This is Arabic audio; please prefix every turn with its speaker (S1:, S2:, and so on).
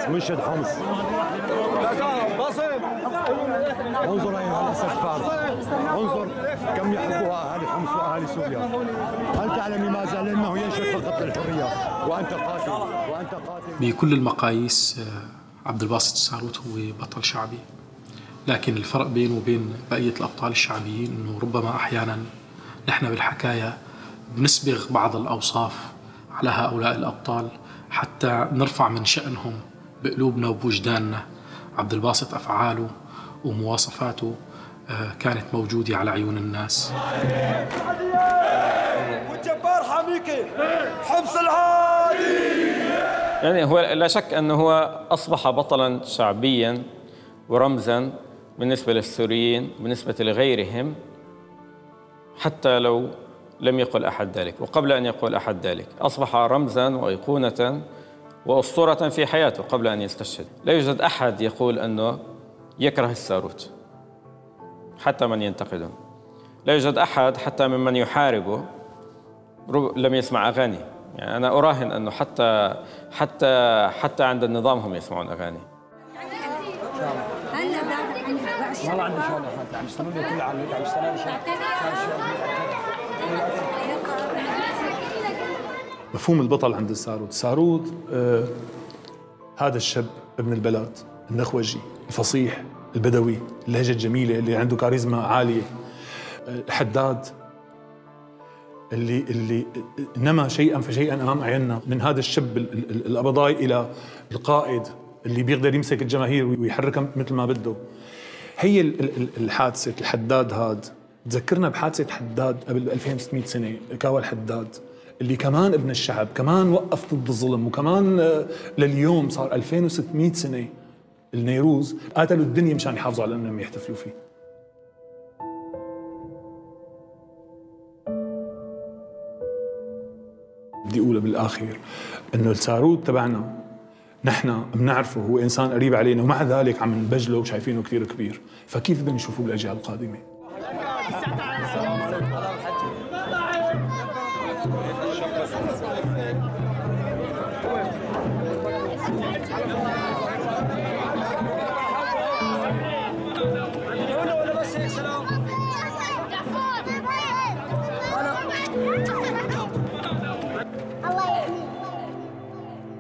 S1: منشد حمص. انظر أيها الاستغفار، انظر كم يحبها أهالي حمص وأهالي سوريا. هل تعلم لماذا؟ لأنه ينشد فقط للحرية، وأنت قاتل وأنت قاتل.
S2: بكل المقاييس عبد الباسط الساروت هو بطل شعبي، لكن الفرق بينه وبين بقية الأبطال الشعبيين أنه ربما أحيانا نحن بالحكاية بنسبغ بعض الأوصاف على هؤلاء الأبطال حتى نرفع من شأنهم بقلوبنا وبوجداننا. عبد الباسط أفعاله ومواصفاته كانت موجودة على عيون الناس.
S3: والجبار حميكي حمص العادي.
S4: يعني هو لا شك أنه هو أصبح بطلاً شعبياً ورمزاً بالنسبة للسوريين، بالنسبة لغيرهم، حتى لو لم يقل أحد ذلك. وقبل أن يقول أحد ذلك أصبح رمزاً وأيقونة وأسطورة في حياته قبل أن يستشهد. لا يوجد أحد يقول أنه يكره الساروت، حتى من ينتقده. لا يوجد أحد حتى ممن يحاربه لم يسمع أغاني. يعني أنا أراهن أنه حتى عند النظام هم يسمعون أغاني.
S1: والله عندي شغل عم يستنوا لي كل عام، عم يستنوا لي
S5: مفهوم البطل عند الساروت. الساروت هذا الشاب ابن البلد النخوجي الفصيح البدوي، اللهجة الجميلة اللي عنده كاريزما عالية، الحداد اللي نما شيئا فشيئا امام عيننا. من هذا الشاب القبضاي الى القائد اللي بيقدر يمسك الجماهير ويحركها مثل ما بده. هي الحادثة الحداد هاد تذكرنا بحادثة حداد قبل 2600 سنة، كاوى الحداد اللي كمان ابن الشعب، كمان وقف ضد الظلم، وكمان لليوم صار 2600 سنة النيروز قاتلوا الدنيا مشان يحافظوا على انهم يحتفلوا فيه. بدي اقول بالاخير انه الساروت تبعنا نحن بنعرفه، هو انسان قريب علينا، ومع ذلك عم نبجله وشايفينه كثير كبير. فكيف بدنا نشوفه بالاجيال القادمه؟